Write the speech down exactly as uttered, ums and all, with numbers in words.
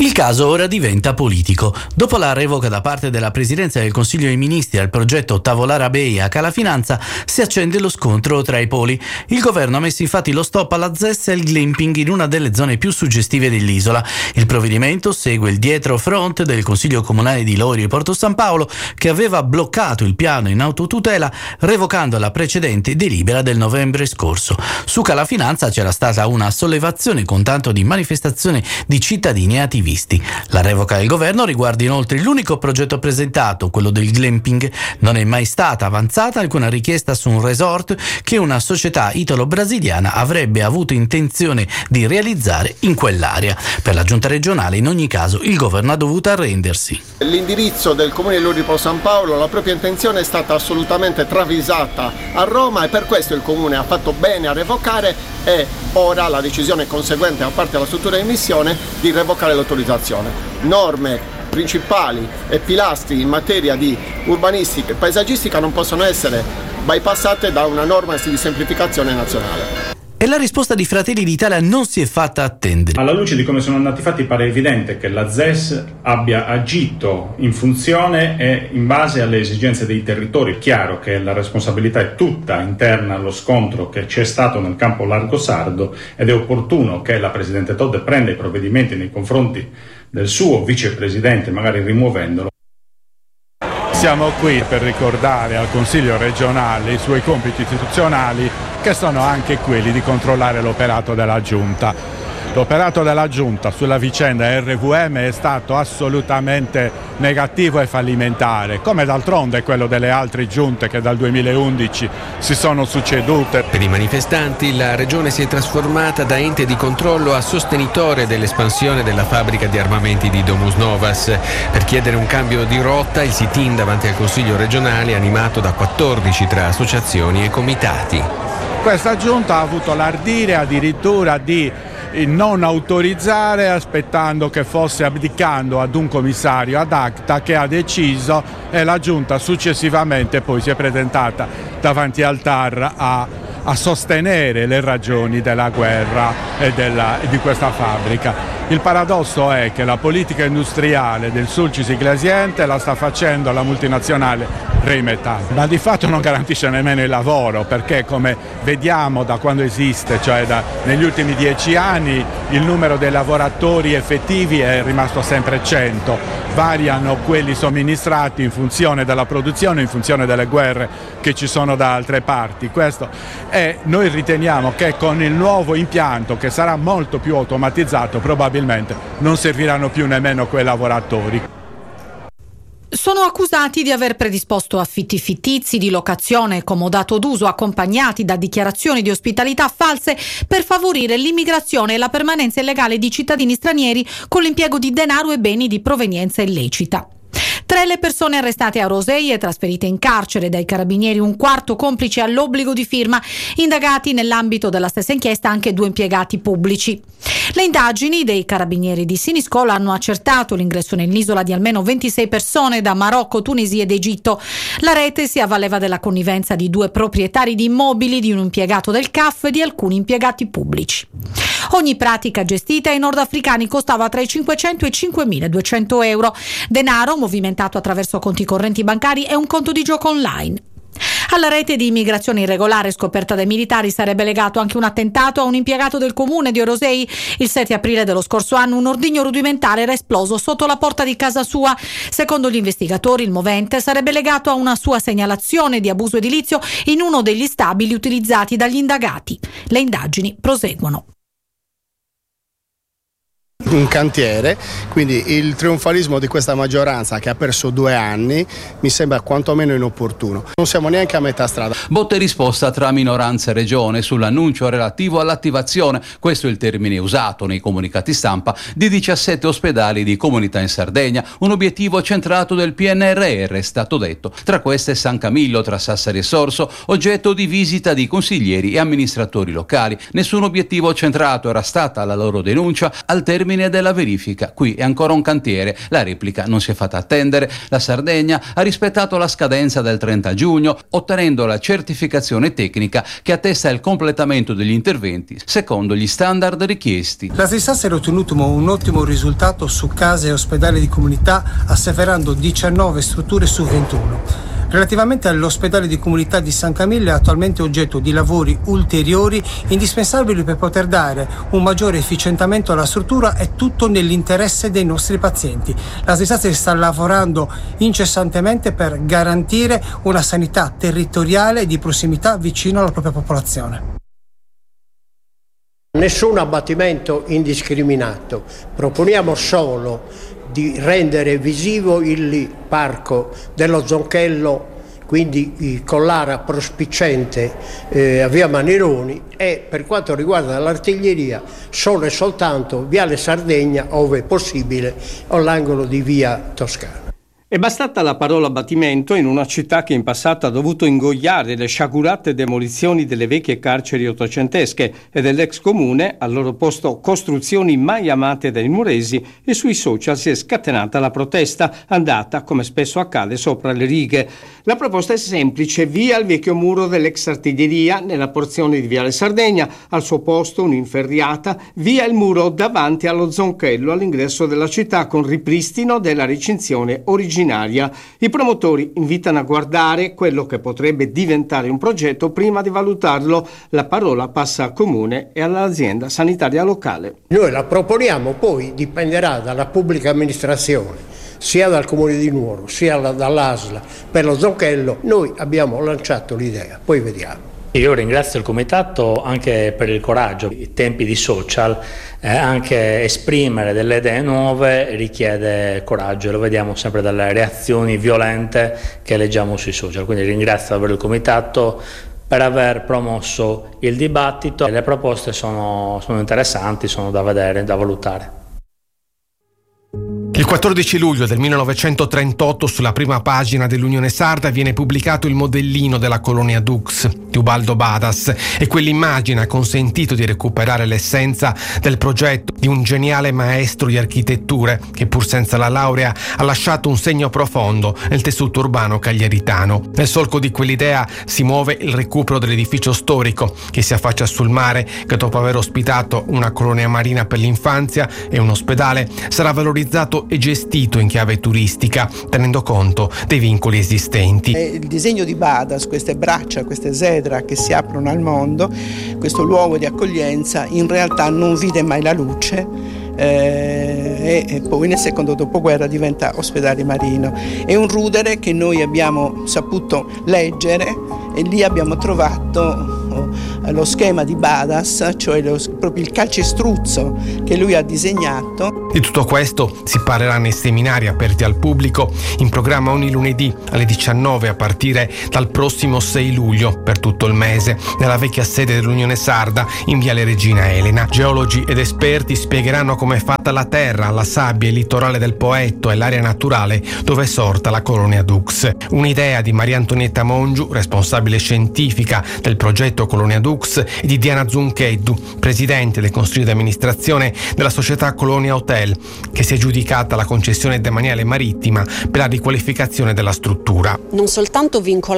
Il caso ora diventa politico. Dopo la revoca da parte della Presidenza del Consiglio dei Ministri al progetto Tavolara Bay a Cala Finanza, si accende lo scontro tra i poli. Il governo ha messo infatti lo stop alla Z E S e al glamping in una delle zone più suggestive dell'isola. Il provvedimento segue il dietro front del Consiglio Comunale di Lori e Porto San Paolo, che aveva bloccato il piano in autotutela revocando la precedente delibera del novembre scorso. Su Cala Finanza c'era stata una sollevazione con tanto di manifestazione di cittadini e attivisti. La revoca del governo riguarda inoltre l'unico progetto presentato, quello del glamping. Non è mai stata avanzata alcuna richiesta su un resort che una società italo-brasiliana avrebbe avuto intenzione di realizzare in quell'area. Per la giunta regionale, in ogni caso, il governo ha dovuto arrendersi. L'indirizzo del Comune di Lori di Porto San Paolo, la propria intenzione è stata assolutamente travisata a Roma e per questo il Comune ha fatto bene a revocare e ora la decisione conseguente da parte della struttura di missione di revocare l'autorizzazione. Norme principali e pilastri in materia di urbanistica e paesaggistica non possono essere bypassate da una norma di semplificazione nazionale. E la risposta di Fratelli d'Italia non si è fatta attendere. Alla luce di come sono andati i fatti pare evidente che la Z E S abbia agito in funzione e in base alle esigenze dei territori. È chiaro che la responsabilità è tutta interna allo scontro che c'è stato nel campo largo sardo ed è opportuno che la Presidente Todde prenda i provvedimenti nei confronti del suo vicepresidente, magari rimuovendolo. Siamo qui per ricordare al Consiglio regionale i suoi compiti istituzionali, che sono anche quelli di controllare l'operato della Giunta. L'operato della Giunta sulla vicenda R V M è stato assolutamente negativo e fallimentare, come d'altronde quello delle altre giunte che dal duemilaundici si sono succedute. Per i manifestanti la regione si è trasformata da ente di controllo a sostenitore dell'espansione della fabbrica di armamenti di Domus Novas. Per chiedere un cambio di rotta il sit-in davanti al Consiglio regionale animato da quattordici tra associazioni e comitati. Questa giunta ha avuto l'ardire addirittura di non autorizzare, aspettando che fosse abdicando ad un commissario ad acta che ha deciso, e la giunta successivamente poi si è presentata davanti al T A R a, a sostenere le ragioni della guerra e della, di questa fabbrica. Il paradosso è che la politica industriale del Sulcis Iglesiente la sta facendo la multinazionale Rheinmetall, ma di fatto non garantisce nemmeno il lavoro, perché come vediamo da quando esiste, cioè da, negli ultimi dieci anni, il numero dei lavoratori effettivi è rimasto sempre cento, variano quelli somministrati in funzione della produzione, in funzione delle guerre che ci sono da altre parti. Questo, e noi riteniamo che con il nuovo impianto, che sarà molto più automatizzato, probabilmente non serviranno più nemmeno quei lavoratori. Sono accusati di aver predisposto affitti fittizi di locazione e comodato d'uso accompagnati da dichiarazioni di ospitalità false per favorire l'immigrazione e la permanenza illegale di cittadini stranieri con l'impiego di denaro e beni di provenienza illecita. Tre le persone arrestate a Rosei e trasferite in carcere dai carabinieri, un quarto complice all'obbligo di firma, indagati nell'ambito della stessa inchiesta anche due impiegati pubblici. Le indagini dei carabinieri di Siniscola hanno accertato l'ingresso nell'isola di almeno ventisei persone da Marocco, Tunisia ed Egitto. La rete si avvaleva della connivenza di due proprietari di immobili, di un impiegato del C A F e di alcuni impiegati pubblici. Ogni pratica gestita ai nordafricani costava tra i cinquecento e i cinquemiladuecento euro. Denaro movimentato attraverso conti correnti bancari e un conto di gioco online. Alla rete di immigrazione irregolare scoperta dai militari sarebbe legato anche un attentato a un impiegato del comune di Orosei. Il sette aprile dello scorso anno un ordigno rudimentale era esploso sotto la porta di casa sua. Secondo gli investigatori il movente sarebbe legato a una sua segnalazione di abuso edilizio in uno degli stabili utilizzati dagli indagati. Le indagini proseguono. Un cantiere, quindi il trionfalismo di questa maggioranza che ha perso due anni mi sembra quantomeno inopportuno. Non siamo neanche a metà strada. Botta e risposta tra minoranza e regione sull'annuncio relativo all'attivazione, questo è il termine usato nei comunicati stampa, di diciassette ospedali di comunità in Sardegna, un obiettivo centrato del P N R R, è stato detto. Tra queste San Camillo, tra Sassari e Sorso, oggetto di visita di consiglieri e amministratori locali. Nessun obiettivo centrato era stata la loro denuncia al termine termine della verifica. Qui è ancora un cantiere, la replica non si è fatta attendere, la Sardegna ha rispettato la scadenza del trenta giugno, ottenendo la certificazione tecnica che attesta il completamento degli interventi secondo gli standard richiesti. La Trisassari ha ottenuto un ottimo risultato su case e ospedali di comunità, asseverando diciannove strutture su ventuno. Relativamente all'ospedale di comunità di San Camillo è attualmente oggetto di lavori ulteriori indispensabili per poter dare un maggiore efficientamento alla struttura e tutto nell'interesse dei nostri pazienti. La Trisassari sta lavorando incessantemente per garantire una sanità territoriale di prossimità vicino alla propria popolazione. Nessun abbattimento indiscriminato, proponiamo solo di rendere visivo il parco dello Zonchello, quindi Collara prospiciente eh, a via Manironi, e per quanto riguarda l'artiglieria solo e soltanto viale Sardegna ove possibile o l'angolo di via Toscana. È bastata la parola abbattimento in una città che in passato ha dovuto ingoiare le sciagurate demolizioni delle vecchie carceri ottocentesche e dell'ex comune, al loro posto costruzioni mai amate dai muresi, e sui social si è scatenata la protesta, andata, come spesso accade, sopra le righe. La proposta è semplice: via il vecchio muro dell'ex artiglieria nella porzione di viale Sardegna, al suo posto un'inferriata, via il muro davanti allo Zonchello all'ingresso della città con ripristino della recinzione originaria. I promotori invitano a guardare quello che potrebbe diventare un progetto prima di valutarlo. La parola passa al comune e all'azienda sanitaria locale. Noi la proponiamo, poi dipenderà dalla pubblica amministrazione, sia dal comune di Nuoro sia dall'A S L per lo Zonchello. Noi abbiamo lanciato l'idea, poi vediamo. Io ringrazio il comitato anche per il coraggio. I tempi di social, eh, anche esprimere delle idee nuove richiede coraggio, lo vediamo sempre dalle reazioni violente che leggiamo sui social. Quindi ringrazio davvero il comitato per aver promosso il dibattito. Le proposte sono, sono interessanti, sono da vedere, da valutare. Il quattordici luglio del millenovecentotrentotto sulla prima pagina dell'Unione Sarda viene pubblicato il modellino della colonia Dux di Ubaldo Badas, e quell'immagine ha consentito di recuperare l'essenza del progetto di un geniale maestro di architetture che, pur senza la laurea, ha lasciato un segno profondo nel tessuto urbano cagliaritano. Nel solco di quell'idea si muove il recupero dell'edificio storico che si affaccia sul mare, che dopo aver ospitato una colonia marina per l'infanzia e un ospedale sarà valorizzato e gestito in chiave turistica, tenendo conto dei vincoli esistenti. Il disegno di Badas, queste braccia, queste zedra che si aprono al mondo, questo luogo di accoglienza, in realtà non vide mai la luce. Eh, e poi nel secondo dopoguerra diventa ospedale marino. È un rudere che noi abbiamo saputo leggere, e lì abbiamo trovato lo schema di Badas, cioè lo, proprio il calcestruzzo che lui ha disegnato. Di tutto questo si parlerà nei seminari aperti al pubblico, in programma ogni lunedì alle diciannove a partire dal prossimo sei luglio per tutto il mese, nella vecchia sede dell'Unione Sarda in Viale Regina Elena. Geologi ed esperti spiegheranno come è fatta la terra, la sabbia, il litorale del Poetto e l'area naturale dove è sorta la colonia Dux. Un'idea di Maria Antonietta Mongiu, responsabile scientifica del progetto Colonia Dux, e di Diana Zuncheddu, presidente del consiglio di amministrazione della società Colonia Hotel, che si è giudicata la concessione demaniale marittima per la riqualificazione della struttura. Non soltanto vincolare